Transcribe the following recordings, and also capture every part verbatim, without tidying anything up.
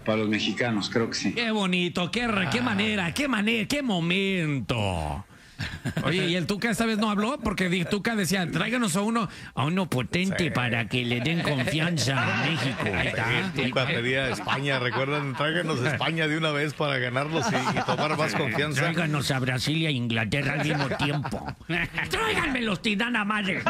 para los mexicanos, creo que sí. Qué bonito, qué, qué manera, qué manera, qué momento. Oye, ¿y el Tuca esta vez no habló? Porque el Tuca decía, tráiganos a uno, a uno potente sí. para que le den confianza a México. El Tuca pedía a España, ¿recuerdan? Tráiganos a España de una vez para ganarlos y, y tomar más confianza. Tráiganos a Brasil y a Inglaterra al mismo tiempo. Tráiganmelos, tirana madre.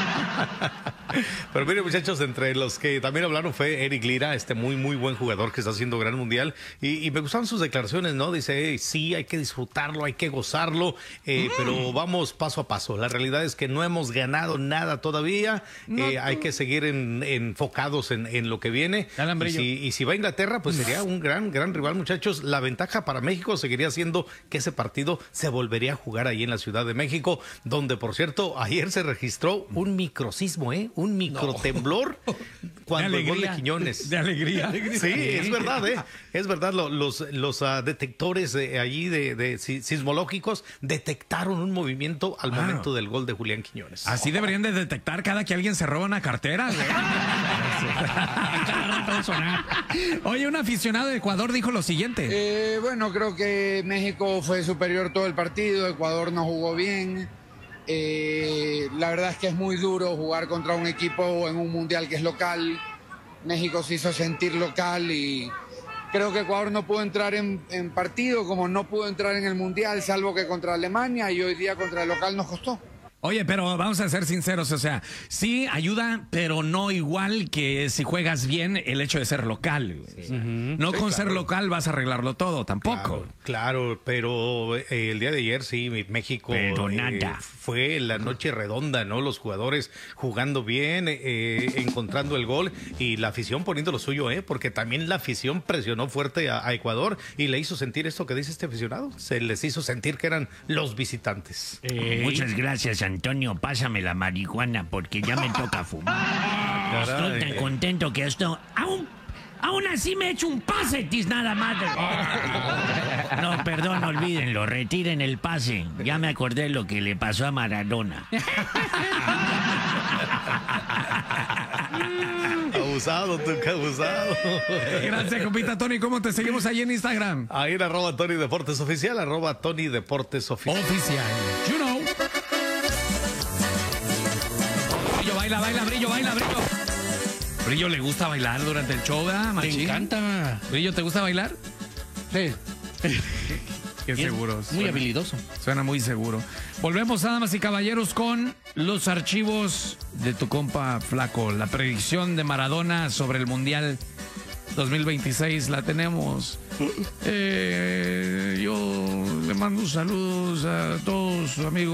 Pero miren, muchachos, entre los que también hablaron fue Eric Lira, este muy, muy buen jugador que está haciendo gran mundial. Y, y me gustaron sus declaraciones, ¿no? Dice, hey, sí, hay que disfrutarlo, hay que gozarlo. Eh, Pero vamos paso a paso. La realidad es que no hemos ganado nada todavía. No, eh, hay que seguir en, enfocados en, en lo que viene. Y si, y si va a Inglaterra, pues sería un gran, gran rival, muchachos. La ventaja para México seguiría siendo que ese partido se volvería a jugar ahí en la Ciudad de México, donde, por cierto, ayer se registró un microsismo, ¿eh? Un microtemblor no. cuando el gol de Quiñones. De alegría. Sí, es verdad, ¿eh? Es verdad. Los, los, los uh, detectores de, allí de, de sismológicos detectaron un movimiento al wow. momento del gol de Julián Quiñones. Así deberían de detectar cada que alguien se roba una cartera. Oye, un aficionado de Ecuador dijo lo siguiente. Eh, bueno, creo que México fue superior todo el partido, Ecuador no jugó bien. Eh, la verdad es que es muy duro jugar contra un equipo en un mundial que es local. México se hizo sentir local y creo que Ecuador no pudo entrar en, en partido, como no pudo entrar en el mundial, salvo que contra Alemania, y hoy día contra el local nos costó. Oye, pero vamos a ser sinceros, o sea, sí ayuda, pero no igual que si juegas bien el hecho de ser local. Sí. Uh-huh. No sí, con claro. ser local vas a arreglarlo todo, tampoco. Claro, claro pero eh, el día de ayer sí, México pero eh, nada. fue la noche redonda, ¿no? Los jugadores jugando bien, eh, encontrando el gol y la afición poniendo lo suyo, ¿eh? Porque también la afición presionó fuerte a, a Ecuador y le hizo sentir esto que dice este aficionado. Se les hizo sentir que eran los visitantes. Eh, Muchas gracias, Antonio, pásame la marihuana porque ya me toca fumar. Estoy tan contento que esto... Aún, aún así me he hecho un pase, tiznada madre. No, perdón, olvídenlo, retiren el pase. Ya me acordé lo que le pasó a Maradona. Abusado, tú que abusado. Gracias, compita Tony. ¿Cómo te seguimos ahí en Instagram? Ahí en arroba Tony Deportes Oficial, arroba Tony Deportes Oficial. Oficial. You know. Brillo, baila, baila, Brillo, baila, Brillo. Brillo le gusta bailar durante el show, ¿verdad, Machín? Me encanta. Brillo, ¿te gusta bailar? Sí. Qué seguro. Muy Suena, habilidoso. Suena muy seguro. Volvemos, damas y caballeros, con los archivos de tu compa Flaco. La predicción de Maradona sobre el Mundial dos mil veintiséis la tenemos. Eh, yo le mando saludos a todos sus amigos.